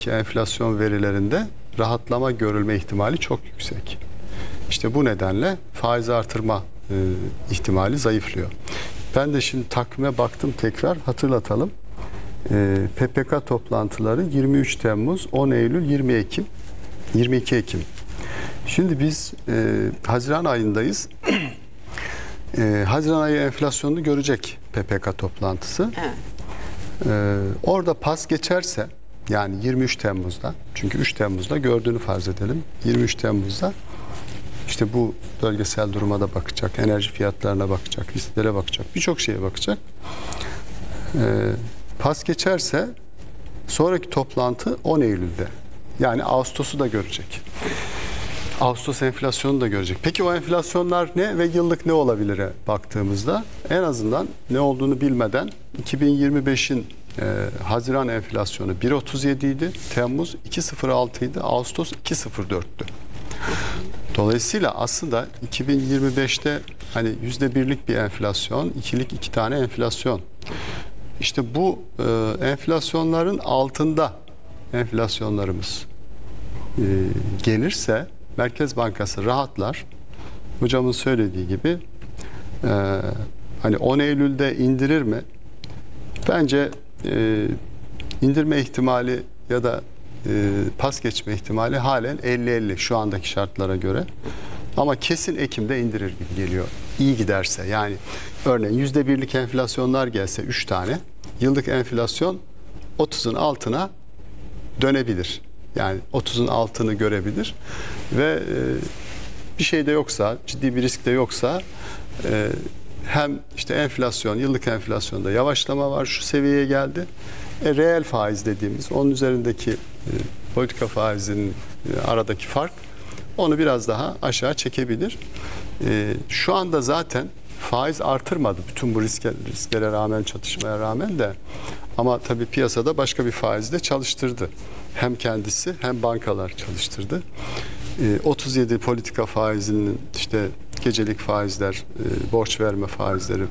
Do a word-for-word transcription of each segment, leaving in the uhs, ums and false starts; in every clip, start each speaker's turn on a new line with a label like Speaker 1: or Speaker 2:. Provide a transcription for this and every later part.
Speaker 1: enflasyon verilerinde rahatlama görülme ihtimali çok yüksek. İşte bu nedenle faiz artırma e, ihtimali zayıflıyor. Ben de şimdi takvime baktım, tekrar hatırlatalım. E, P P K toplantıları yirmi üç Temmuz, on Eylül, yirmi Ekim, yirmi iki Ekim. Şimdi biz e, Haziran ayındayız. e, Haziran ayı enflasyonunu görecek P P K toplantısı.
Speaker 2: Evet.
Speaker 1: E, orada pas geçerse, yani yirmi üç Temmuz'da, çünkü üç Temmuz'da gördüğünü farz edelim. yirmi üç Temmuz'da işte bu bölgesel duruma da bakacak, enerji fiyatlarına bakacak, risklere bakacak, birçok şeye bakacak. E, pas geçerse sonraki toplantı on Eylül'de. Yani Ağustos'u da görecek. Ağustos enflasyonu da görecek. Peki o enflasyonlar ne ve yıllık ne olabilire baktığımızda en azından ne olduğunu bilmeden iki bin yirmi beşin e, Haziran enflasyonu bir virgül otuz yedi idi, Temmuz iki virgül sıfır altı idi, Ağustos iki virgül sıfır dörttü. Dolayısıyla aslında iki bin yirmi beşte hani yüzde birlik bir enflasyon, ikilik iki tane enflasyon. İşte bu e, enflasyonların altında enflasyonlarımız e, gelirse Merkez Bankası rahatlar. Hocamın söylediği gibi e, hani on Eylül'de indirir mi? Bence e, indirme ihtimali ya da e, pas geçme ihtimali halen elli elli şu andaki şartlara göre. Ama kesin Ekim'de indirir gibi geliyor. İyi giderse, yani örneğin yüzde birlik enflasyonlar gelse üç tane, yıllık enflasyon otuzun altına dönebilir. Yani otuzun altını görebilir ve e, bir şey de yoksa, ciddi bir risk de yoksa e, hem işte enflasyon, yıllık enflasyonda yavaşlama var, şu seviyeye geldi. E, reel faiz dediğimiz, onun üzerindeki e, politika faizinin e, aradaki fark onu biraz daha aşağı çekebilir. E, şu anda zaten faiz artırmadı bütün bu riske, risklere rağmen, çatışmaya rağmen de, ama tabii piyasada başka bir faizle çalıştırdı. Hem kendisi hem bankalar çalıştırdı. E, otuz yedi politika faizinin işte gecelik faizler, e, borç verme faizleri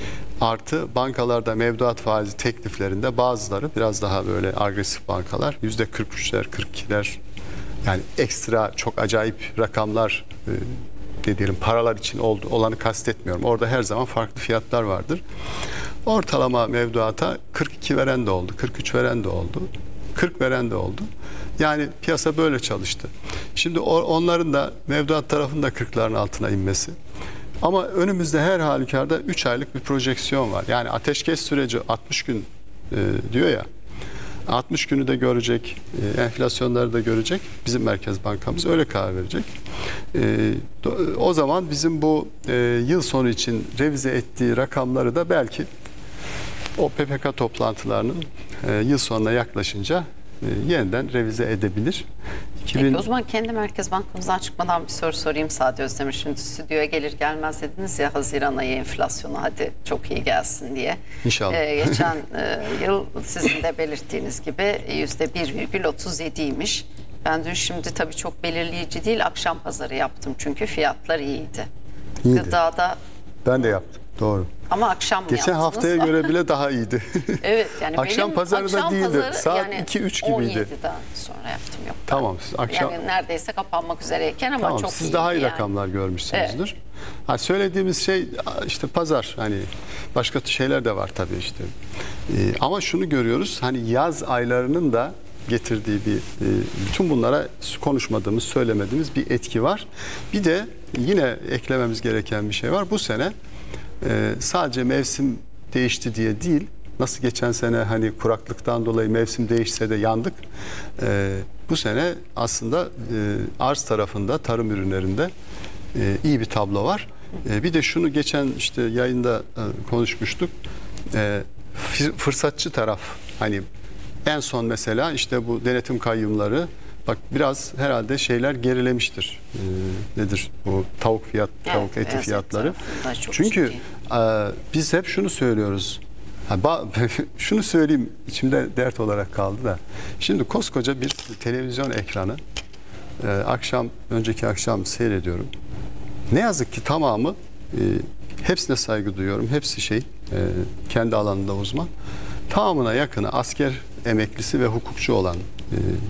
Speaker 1: artı bankalarda mevduat faizi tekliflerinde bazıları biraz daha böyle agresif bankalar yüzde kırk üçler, kırk ikiler, yani ekstra çok acayip rakamlar e, dediğim paralar için oldu, olanı kastetmiyorum. Orada her zaman farklı fiyatlar vardır. Ortalama mevduata kırk iki veren de oldu, kırk üç veren de oldu, kırk veren de oldu. Yani piyasa böyle çalıştı. Şimdi onların da mevduat tarafında kırkların altına inmesi. Ama önümüzde her halükarda üç aylık bir projeksiyon var. Yani ateşkes süreci altmış gün e, diyor ya. altmış günü de görecek, e, enflasyonları da görecek. Bizim Merkez Bankamız öyle karar verecek. E, o zaman bizim bu e, yıl sonu için revize ettiği rakamları da belki o P P K toplantılarının e, yıl sonuna yaklaşınca e, yeniden revize edebilir. iki bin...
Speaker 2: Peki o zaman kendi Merkez Bankamızdan çıkmadan bir soru sorayım Sadi Özdemir. Şimdi stüdyoya gelir gelmez dediniz ya Haziran ayı enflasyonu hadi çok iyi gelsin diye.
Speaker 1: İnşallah.
Speaker 2: Ee, geçen e, yıl sizin de belirttiğiniz gibi yüzde bir virgül otuz yediymiş. Ben dün şimdi tabii çok belirleyici değil, akşam pazarı yaptım çünkü fiyatlar iyiydi.
Speaker 1: İyiydi.
Speaker 2: Gıdada...
Speaker 1: Ben de yaptım. Doğru.
Speaker 2: Ama akşam mı
Speaker 1: Geçen haftaya
Speaker 2: da?
Speaker 1: göre bile daha iyiydi.
Speaker 2: Evet, yani
Speaker 1: akşam
Speaker 2: benim
Speaker 1: pazarı da değildi.
Speaker 2: pazarı,
Speaker 1: Saat
Speaker 2: yani
Speaker 1: iki üç gibiydi.
Speaker 2: on yediden sonra yaptım, yok.
Speaker 1: Tamam. Siz akşam...
Speaker 2: Yani neredeyse kapanmak üzereyken ama
Speaker 1: tamam,
Speaker 2: çok
Speaker 1: siz
Speaker 2: iyiydi
Speaker 1: daha iyi
Speaker 2: yani.
Speaker 1: rakamlar görmüşsünüzdür.
Speaker 2: Evet.
Speaker 1: Ha, söylediğimiz şey işte pazar, hani başka şeyler de var tabii işte. Ee, ama şunu görüyoruz, hani yaz aylarının da getirdiği bir e, bütün bunlara konuşmadığımız, söylemediğimiz bir etki var. Bir de yine eklememiz gereken bir şey var. Bu sene e, sadece mevsim değişti diye değil, nasıl geçen sene hani kuraklıktan dolayı mevsim değişse de yandık. E, bu sene aslında e, arz tarafında, tarım ürünlerinde e, iyi bir tablo var. E, bir de şunu geçen işte yayında e, konuşmuştuk. E, fırsatçı taraf, hani en son mesela işte bu denetim kayyumları, bak biraz herhalde şeyler gerilemiştir. Ee, nedir bu tavuk fiyat,
Speaker 2: evet,
Speaker 1: tavuk eti
Speaker 2: evet,
Speaker 1: fiyatları.
Speaker 2: Çünkü
Speaker 1: e, biz hep şunu söylüyoruz. Ha, şunu söyleyeyim, içimde dert olarak kaldı da. Şimdi koskoca bir televizyon ekranı, e, akşam önceki akşam seyrediyorum. Ne yazık ki tamamı, e, hepsine saygı duyuyorum. Hepsi şey, e, kendi alanında uzman. Tamamına yakını asker emeklisi ve hukukçu olan e,